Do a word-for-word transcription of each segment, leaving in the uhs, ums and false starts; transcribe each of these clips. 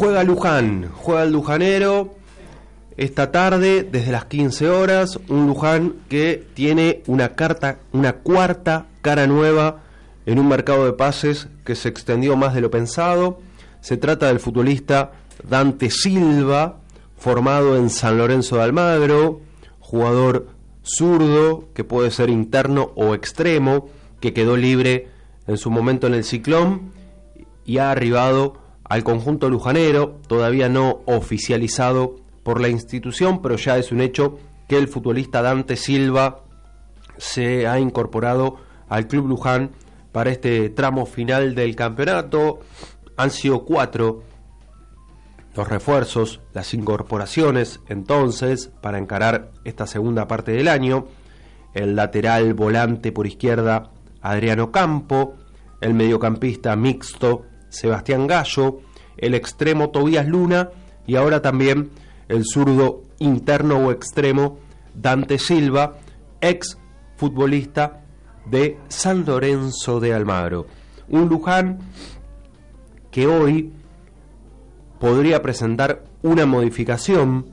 Juega Luján, juega el lujanero esta tarde desde las quince horas, un Luján que tiene una carta, una cuarta cara nueva en un mercado de pases que se extendió más de lo pensado. Se trata del futbolista Dante Silva, formado en San Lorenzo de Almagro, jugador zurdo que puede ser interno o extremo, que quedó libre en su momento en el Ciclón y ha arribado al conjunto lujanero, todavía no oficializado por la institución, pero ya es un hecho que el futbolista Dante Silva se ha incorporado al Club Luján para este tramo final del campeonato. Han sido cuatro los refuerzos, las incorporaciones entonces para encarar esta segunda parte del año. El lateral volante por izquierda Adriano Campo, el mediocampista mixto Sebastián Gallo, el extremo Tobías Luna y ahora también el zurdo interno o extremo Dante Silva, ex futbolista de San Lorenzo de Almagro. Un Luján que hoy podría presentar una modificación.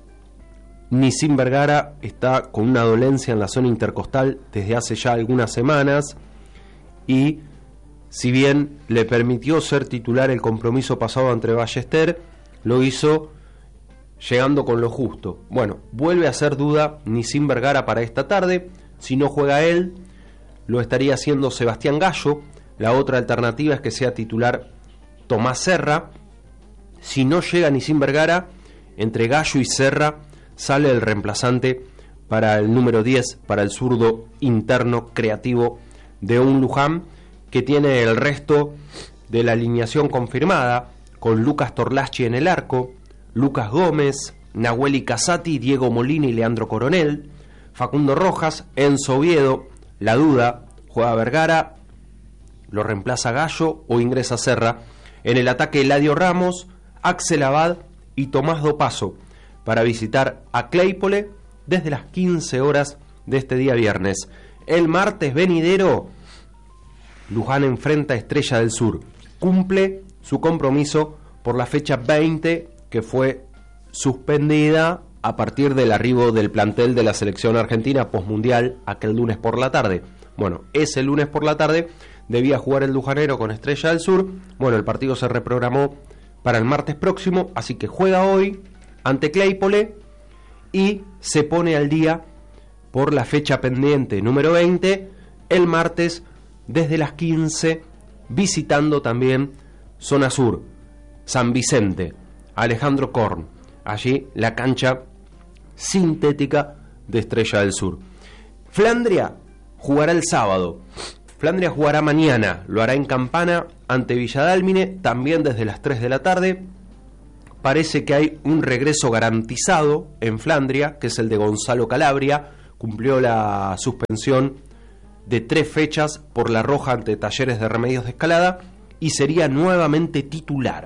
Nisim Vergara está con una dolencia en la zona intercostal desde hace ya algunas semanas y si bien le permitió ser titular el compromiso pasado ante Ballester, lo hizo llegando con lo justo. Bueno, vuelve a ser duda Nisim Vergara para esta tarde. Si no juega él, lo estaría haciendo Sebastián Gallo. La otra alternativa es que sea titular Tomás Serra. Si no llega Nisim Vergara, entre Gallo y Serra sale el reemplazante para el número diez, para el zurdo interno creativo de un Luján que tiene el resto de la alineación confirmada, con Lucas Torlaschi en el arco, Lucas Gómez, Nahuel Casati, Diego Molina y Leandro Coronel, Facundo Rojas, Enzo Oviedo, la duda, juega Vergara, lo reemplaza Gallo o ingresa Serra. En el ataque Eladio Ramos, Axel Abad y Tomás Dopazo para visitar a Claypole desde las quince horas de este día viernes. El martes venidero, Luján enfrenta a Estrella del Sur. Cumple su compromiso por la fecha veinte, que fue suspendida a partir del arribo del plantel de la selección argentina postmundial aquel lunes por la tarde. Bueno, ese lunes por la tarde debía jugar el lujanero con Estrella del Sur. Bueno, el partido se reprogramó para el martes próximo, así que juega hoy ante Claypole y se pone al día por la fecha pendiente número veinte, el martes desde las quince, visitando también Zona Sur, San Vicente, Alejandro Korn, allí la cancha sintética de Estrella del Sur. Flandria jugará el sábado, Flandria jugará mañana, lo hará en Campana ante Villadálmine, también desde las tres de la tarde. Parece que hay un regreso garantizado en Flandria, que es el de Gonzalo Calabria, cumplió la suspensión de tres fechas por la roja ante Talleres de Remedios de Escalada y sería nuevamente titular.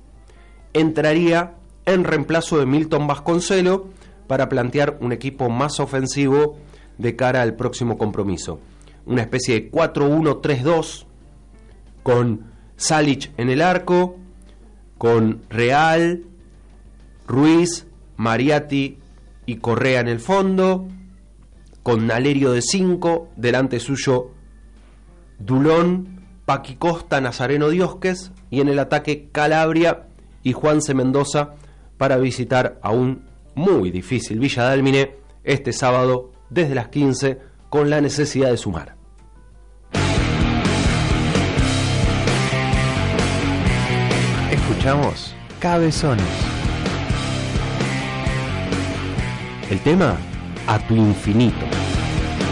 Entraría en reemplazo de Milton Vasconcelo para plantear un equipo más ofensivo de cara al próximo compromiso. Una especie de cuatro uno tres dos con Salic en el arco, con Real, Ruiz, Mariatti y Correa en el fondo, con Nalerio de cinco, delante suyo Dulón, Paqui Costa, Nazareno Diosques, y en el ataque Calabria y Juanse Mendoza para visitar a un muy difícil Villadálmine este sábado desde las quince con la necesidad de sumar. Escuchamos Cabezones. El tema, a tu infinito.